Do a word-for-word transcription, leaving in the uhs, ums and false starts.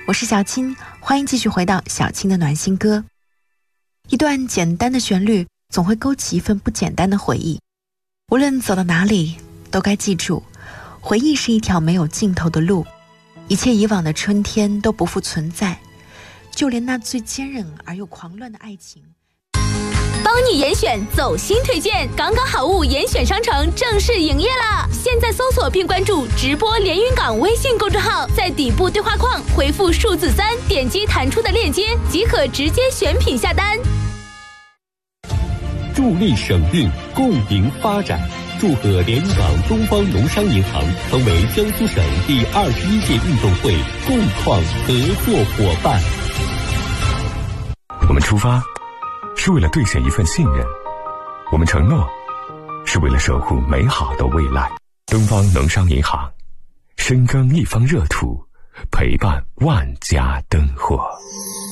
我是小青，欢迎继续回到小青的暖心歌。一段简单的旋律总会勾起一份不简单的回忆，无论走到哪里都该记住，回忆是一条没有尽头的路，一切以往的春天都不复存在，就连那最坚韧而又狂乱的爱情。 帮你严选走心推荐，港港好物严选商城正式营业啦！现在搜索并关注直播连云港微信公众号，在底部对话框回复数字三，点击弹出的链接即可直接选品下单。 助力省运，共赢发展。祝贺连云港东方农商银行成为江苏省第二十一届运动会共创合作伙伴。 我们出发是为了兑现一份信任，我们承诺是为了守护美好的未来。东方农商银行，深耕一方热土，陪伴万家灯火。